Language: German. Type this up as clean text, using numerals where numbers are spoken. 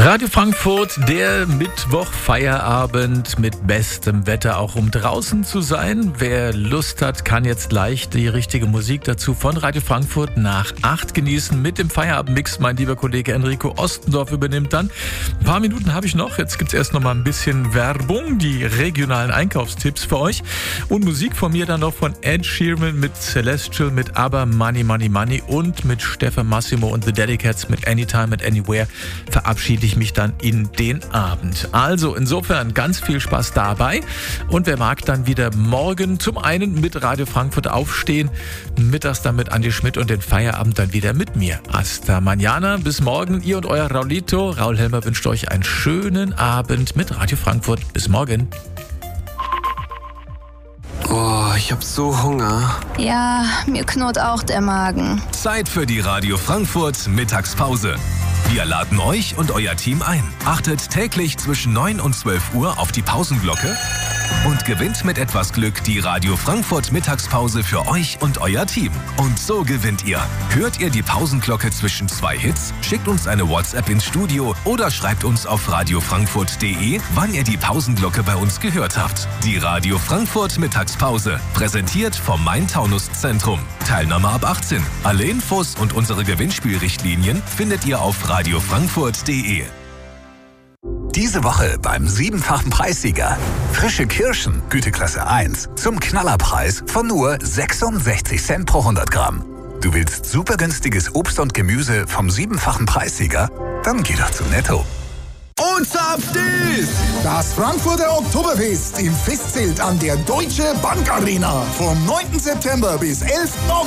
Radio Frankfurt, der Mittwoch-Feierabend mit bestem Wetter, auch um draußen zu sein. Wer Lust hat, kann jetzt gleich die richtige Musik dazu von Radio Frankfurt nach 8 genießen. Mit dem Feierabendmix, mein lieber Kollege Enrico Ostendorf übernimmt dann. Ein paar Minuten habe ich noch. Jetzt gibt es erst noch mal ein bisschen Werbung, die regionalen Einkaufstipps für euch. Und Musik von mir dann noch von Ed Sheeran mit Celestial, mit ABBA, Money, Money, Money und mit Stefan Massimo und The Dedicates mit Anytime and Anywhere verabschiede ich mich dann in den Abend. Also insofern ganz viel Spaß dabei und wer mag, dann wieder morgen zum einen mit Radio Frankfurt aufstehen, mittags dann mit Andi Schmidt und den Feierabend dann wieder mit mir. Hasta mañana, bis morgen, ihr und euer Raulito. Raul Helmer wünscht euch einen schönen Abend mit Radio Frankfurt. Bis morgen. Oh, ich hab so Hunger. Ja, mir knurrt auch der Magen. Zeit für die Radio Frankfurt Mittagspause. Wir laden euch und euer Team ein. Achtet täglich zwischen 9 und 12 Uhr auf die Pausenglocke und gewinnt mit etwas Glück die Radio Frankfurt Mittagspause für euch und euer Team. Und so gewinnt ihr. Hört ihr die Pausenglocke zwischen 2 Hits? Schickt uns eine WhatsApp ins Studio oder schreibt uns auf radiofrankfurt.de, wann ihr die Pausenglocke bei uns gehört habt. Die Radio Frankfurt Mittagspause, präsentiert vom Main-Taunus-Zentrum. Teilnahme ab 18. Alle Infos und unsere Gewinnspielrichtlinien findet ihr auf radiofrankfurt.de. Diese Woche beim 7-fachen Preissieger. Frische Kirschen, Güteklasse 1, zum Knallerpreis von nur 66 Cent pro 100 Gramm. Du willst super günstiges Obst und Gemüse vom 7-fachen Preissieger? Dann geh doch zu Netto. Und zapft ist das Frankfurter Oktoberfest im Festzelt an der Deutsche Bank Arena vom 9. September bis 11. August.